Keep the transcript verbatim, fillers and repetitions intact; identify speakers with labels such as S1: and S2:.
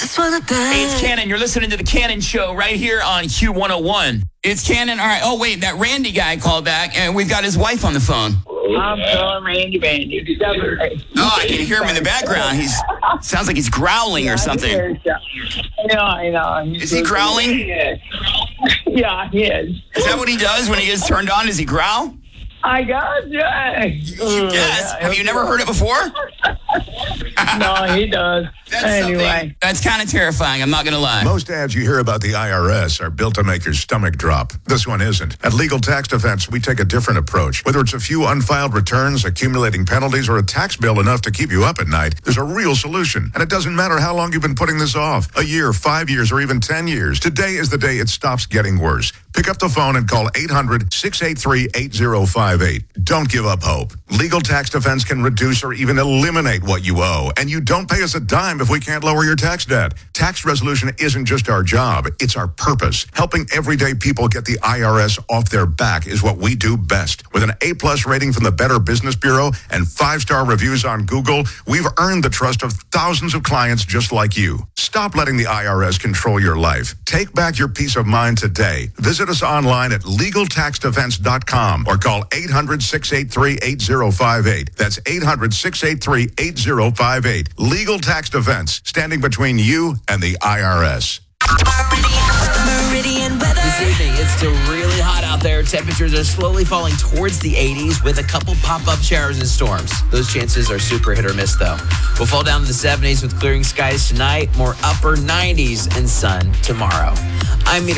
S1: Hey, it's Cannon. You're listening to the Cannon Show right here on Q one oh one. It's Cannon. All right. Oh, wait. That Randy guy called back, and we've got his wife on the phone.
S2: I'm calling Randy Randy.
S1: Oh, I can hear him in the background. He's sounds like he's growling or something.
S2: Yeah, I know.
S1: Is he growling?
S2: Yeah, he is.
S1: Is that what he does when he gets turned on? Does he growl?
S2: I got yeah.
S1: You guess? Have you never heard it before?
S2: No, he does.
S1: That's
S2: anyway.
S1: That's kind of terrifying, I'm not going to lie.
S3: Most ads you hear about the I R S are built to make your stomach drop. This one isn't. At Legal Tax Defense, we take a different approach. Whether it's a few unfiled returns, accumulating penalties, or a tax bill enough to keep you up at night, there's a real solution. And it doesn't matter how long you've been putting this off. A year, five years, or even ten years. Today is the day it stops getting worse. Pick up the phone and call eight hundred, six eight three, eight zero five eight. Don't give up hope. Legal Tax Defense can reduce or even eliminate what you owe. And you don't pay us a dime if we can't lower your tax debt. Tax resolution isn't just our job, it's our purpose. Helping everyday people get the I R S off their back is what we do best. With an A-plus rating from the Better Business Bureau and five-star reviews on Google, we've earned the trust of thousands of clients just like you. Stop letting the I R S control your life. Take back your peace of mind today. Visit us online at legal tax defense dot com or call eight hundred, six eight three, eight zero five eight. That's eight hundred, six eight three, eight zero five eight. Legal Tax Defense, standing between you and the I R S.
S4: Meridian weather. This evening, it's still really hot out there. Temperatures are slowly falling towards the eighties with a couple pop-up showers and storms. Those chances are super hit or miss, though. We'll fall down to the seventies with clearing skies tonight, more upper nineties and sun tomorrow. I'm Meteor